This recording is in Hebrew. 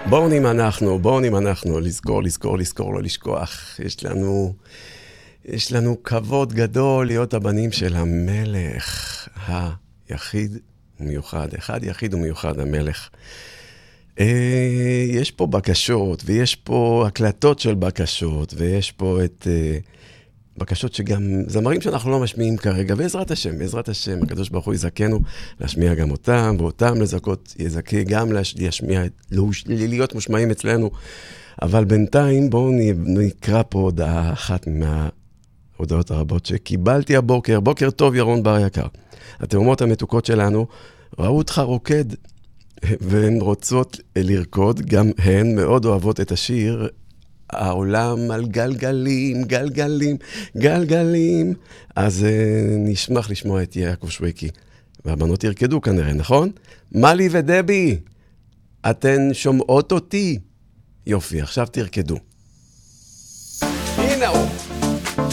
בואו נמנחנו, לזכור, לא לשכוח. יש לנו כבוד גדול להיות הבנים של המלך היחיד ומיוחד, אחד יחיד ומיוחד המלך. יש פה בקשות, ויש פה הקלטות של בקשות, ויש פה את בקשות שגם זמרים שאנחנו לא משמיעים כרגע, בעזרת השם, הקדוש ברוך הוא יזכנו להשמיע גם אותם, ואותם לזכות יזכה גם להשמיע, להיות מושמעים אצלנו. אבל בינתיים בואו נקרא פה הודעה אחת מההודעות הרבות שקיבלתי הבוקר. בוקר טוב ירון בר יקר. התאומות המתוקות שלנו ראו אותך רוקד, והן רוצות לרקוד, גם הן מאוד אוהבות את השיר העולם על גלגלים, גלגלים, גלגלים. אז נשמח לשמוע את יעקב שווקי. והבנות ירקדו כנראה, נכון? מלי ודבי, אתן שומעות אותי? יופי, עכשיו תרקדו. הנה הוא.